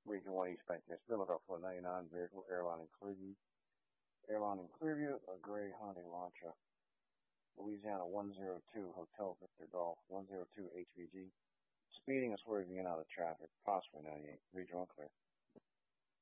Region 1 East Bank. Still look out for a 99 vehicle, airline in Clearview. Airline in Clearview, a gray Hyundai Elantra. Louisiana 102, Hotel Victor Golf, 102 HVG. Speeding and swerving in out of traffic, possibly 98. Region 1 clear.